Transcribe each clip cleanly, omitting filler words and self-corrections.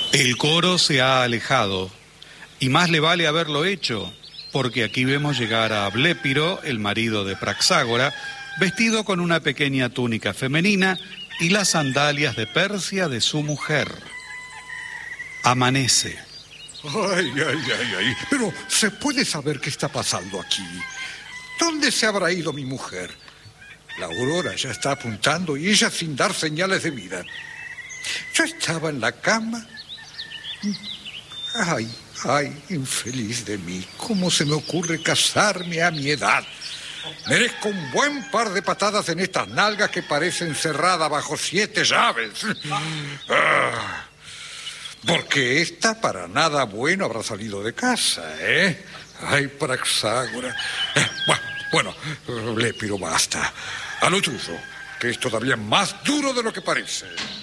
El coro se ha alejado, y más le vale haberlo hecho, porque aquí vemos llegar a Blépiro, el marido de Praxágora, vestido con una pequeña túnica femenina y las sandalias de Persia de su mujer. Amanece. Ay. Pero, ¿se puede saber qué está pasando aquí? ¿Dónde se habrá ido mi mujer? La aurora ya está apuntando y ella sin dar señales de vida. Yo estaba en la cama. Ay, infeliz de mí. ¿Cómo se me ocurre casarme a mi edad? Merezco un buen par de patadas en estas nalgas que parecen cerradas bajo 7 llaves. Porque esta para nada bueno habrá salido de casa, ¿eh? Ay, Praxágora. Bueno, Blépiro, basta. A lo tuyo, que es todavía más duro de lo que parece.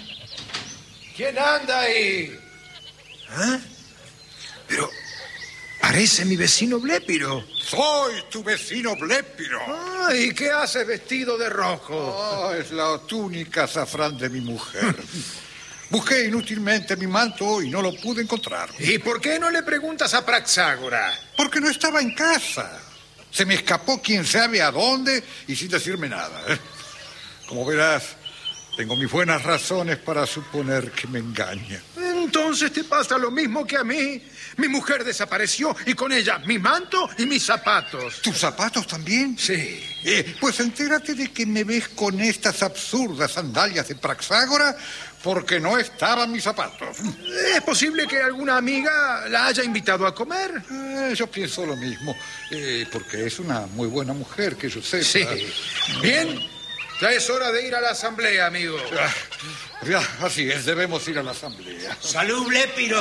¿Quién anda ahí? ¿Ah? Pero parece mi vecino Blépiro. Soy tu vecino Blépiro. ¿Y qué haces vestido de rojo? Es la túnica azafrán de mi mujer. Busqué inútilmente mi manto y no lo pude encontrar. ¿Y por qué no le preguntas a Praxágora? Porque no estaba en casa. Se me escapó quién sabe a dónde y sin decirme nada. Como verás, tengo mis buenas razones para suponer que me engaña. Entonces te pasa lo mismo que a mí. Mi mujer desapareció y con ella mi manto y mis zapatos. ¿Tus zapatos también? Sí. Pues entérate de que me ves con estas absurdas sandalias de Praxágora porque no estaban mis zapatos. ¿Es posible que alguna amiga la haya invitado a comer? Yo pienso lo mismo, porque es una muy buena mujer, que yo sepa. Sí. Bien, ya es hora de ir a la asamblea, amigo. Ya, así es, debemos ir a la asamblea. ¡Salud, Blépiro!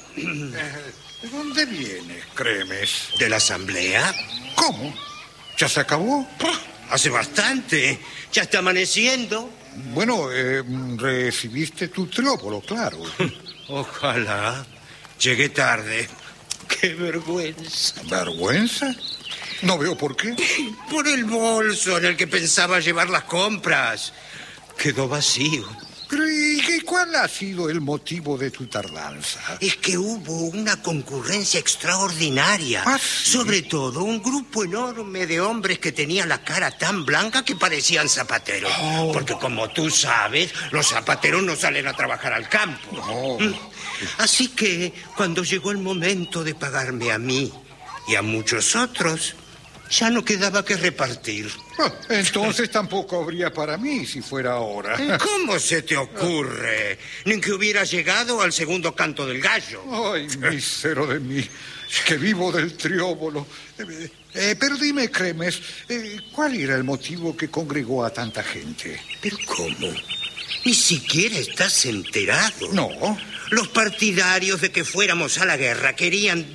¿De dónde vienes, Cremes? ¿De la asamblea? ¿Cómo? ¿Ya se acabó? Hace bastante. Ya está amaneciendo. Bueno, recibiste tu triópolo, claro. Ojalá. Llegué tarde. ¡Qué vergüenza! ¿Vergüenza? No veo por qué. Por el bolso en el que pensaba llevar las compras. Quedó vacío. Pero, ¿y cuál ha sido el motivo de tu tardanza? Es que hubo una concurrencia extraordinaria. ¿Ah, sí? Sobre todo un grupo enorme de hombres que tenían la cara tan blanca que parecían zapateros. Oh. Porque como tú sabes, los zapateros no salen a trabajar al campo. Oh. Así que cuando llegó el momento de pagarme a mí y a muchos otros, ya no quedaba que repartir. Entonces tampoco habría para mí si fuera ahora. ¿Cómo se te ocurre? Ni que hubiera llegado al segundo canto del gallo. Ay, mísero de mí, que vivo del trióbolo. Pero dime, Cremes, ¿cuál era el motivo que congregó a tanta gente? ¿Pero cómo? Ni siquiera estás enterado. No. Los partidarios de que fuéramos a la guerra querían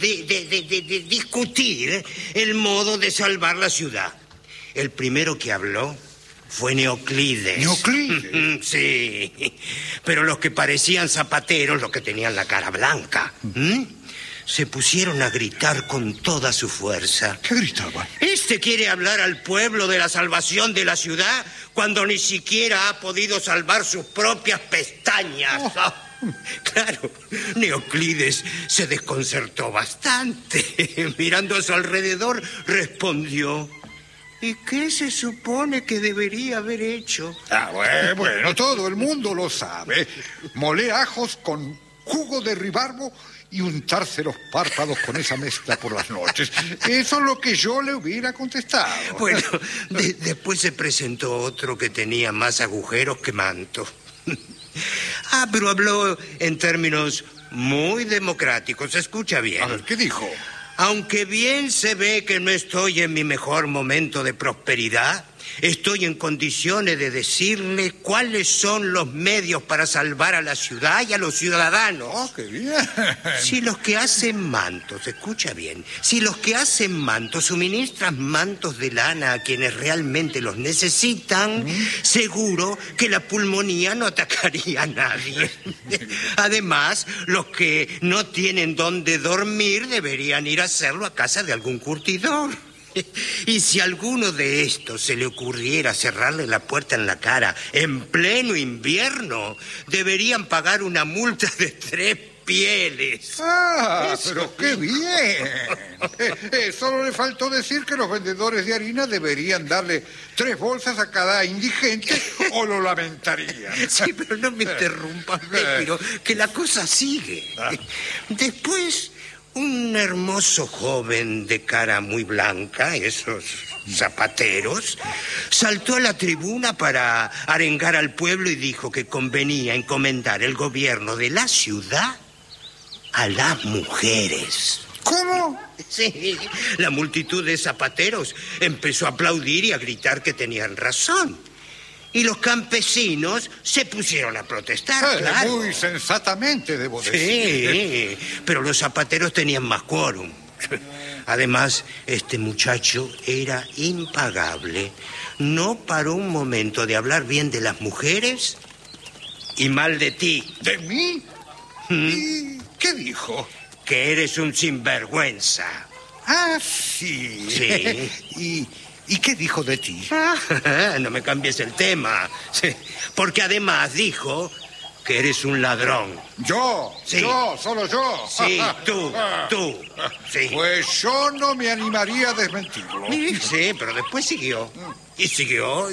discutir el modo de salvar la ciudad. El primero que habló fue Neoclides. ¿Neoclides? Sí, pero los que parecían zapateros, los que tenían la cara blanca, se pusieron a gritar con toda su fuerza. ¿Qué gritaban? Este quiere hablar al pueblo de la salvación de la ciudad cuando ni siquiera ha podido salvar sus propias pestañas. Oh. Claro, Neoclides se desconcertó bastante. Mirando a su alrededor, respondió: ¿y qué se supone que debería haber hecho? Bueno, todo el mundo lo sabe. Molé ajos con jugo de ribarbo y untarse los párpados con esa mezcla por las noches. Eso es lo que yo le hubiera contestado. Bueno, después se presentó otro que tenía más agujeros que manto. Pero habló en términos muy democráticos. Escucha bien. A ver, ¿qué dijo? Aunque bien se ve que no estoy en mi mejor momento de prosperidad, estoy en condiciones de decirle cuáles son los medios para salvar a la ciudad y a los ciudadanos. ¡Oh, qué bien! Si los que hacen mantos, escucha bien, si los que hacen mantos suministran mantos de lana a quienes realmente los necesitan, seguro que la pulmonía no atacaría a nadie. Además, los que no tienen dónde dormir deberían ir a hacerlo a casa de algún curtidor. Y si a alguno de estos se le ocurriera cerrarle la puerta en la cara en pleno invierno, deberían pagar una multa de 3 pieles. Ah, Eso pero qué bien. Solo le faltó decir que los vendedores de harina deberían darle 3 bolsas a cada indigente o lo lamentarían. Sí, pero no me interrumpas, Blépiro, que la cosa sigue. Después, un hermoso joven de cara muy blanca, esos zapateros, saltó a la tribuna para arengar al pueblo y dijo que convenía encomendar el gobierno de la ciudad a las mujeres. ¿Cómo? Sí, la multitud de zapateros empezó a aplaudir y a gritar que tenían razón. Y los campesinos se pusieron a protestar, claro. Muy sensatamente, debo decir. Sí, pero los zapateros tenían más quórum. Además, este muchacho era impagable. No paró un momento de hablar bien de las mujeres y mal de ti. ¿De mí? ¿Y qué dijo? Que eres un sinvergüenza. Ah, sí. Sí. ¿Y qué dijo de ti? No me cambies el tema. Sí, porque además dijo que eres un ladrón. ¿Yo? Sí. ¿Yo? ¿Solo yo? Sí, tú. Sí. Pues yo no me animaría a desmentirlo. Sí, pero después siguió. Y siguió.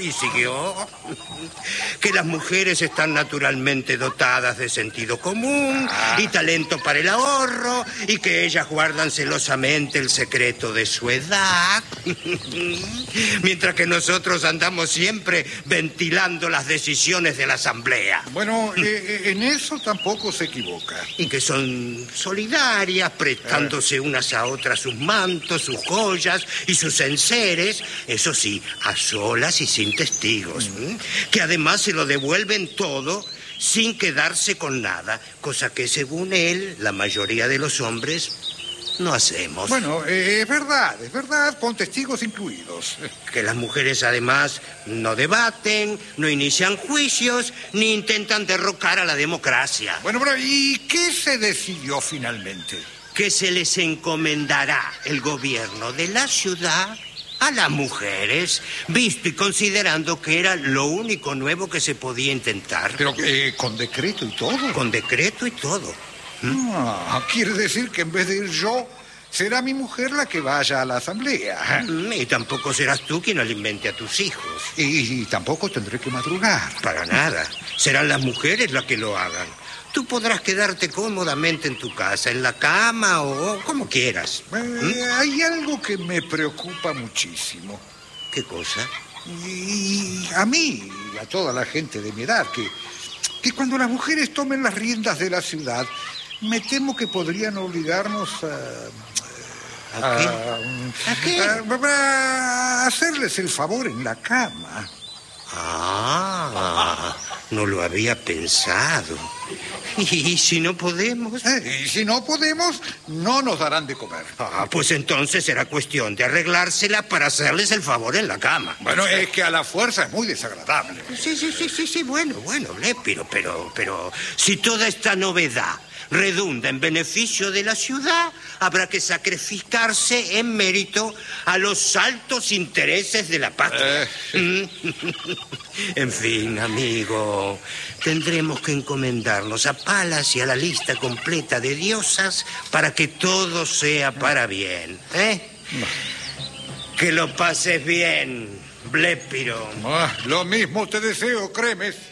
Que las mujeres están naturalmente dotadas de sentido común y talento para el ahorro, y que ellas guardan celosamente el secreto de su edad. Mientras que nosotros andamos siempre ventilando las decisiones de la asamblea. Bueno, en eso tampoco se equivoca. Y que son solidarias, prestándose unas a otras sus mantos, sus joyas y sus enseres, eso sí, a solas y sin testigos. Que además se lo devuelven todo sin quedarse con nada, cosa que según él, la mayoría de los hombres no hacemos. Bueno, es verdad, con testigos incluidos. Que las mujeres además no debaten, no inician juicios, ni intentan derrocar a la democracia. Bueno, pero ¿y qué se decidió finalmente? Que se les encomendará el gobierno de la ciudad a las mujeres, visto y considerando que era lo único nuevo que se podía intentar. Pero con decreto y todo. Con decreto y todo. Quiere decir que en vez de ir yo, será mi mujer la que vaya a la asamblea. Y tampoco serás tú quien alimente a tus hijos. Y tampoco tendré que madrugar. Para nada. Serán las mujeres las que lo hagan. Tú podrás quedarte cómodamente en tu casa, en la cama o como quieras. Hay algo que me preocupa muchísimo. ¿Qué cosa? Y a mí y a toda la gente de mi edad, que cuando las mujeres tomen las riendas de la ciudad, me temo que podrían obligarnos ¿A qué? A hacerles el favor en la cama. No lo había pensado. ¿Y si no podemos? Y si no podemos, no nos darán de comer. Pues entonces será cuestión de arreglársela para hacerles el favor en la cama. Bueno, es que a la fuerza es muy desagradable. Sí, bueno, Blépiro, pero si toda esta novedad redunda en beneficio de la ciudad, habrá que sacrificarse en mérito a los altos intereses de la patria. En fin, amigo, tendremos que encomendarnos a Palas y a la lista completa de diosas para que todo sea para bien, Que lo pases bien, Blépiro. Lo mismo te deseo, Cremes.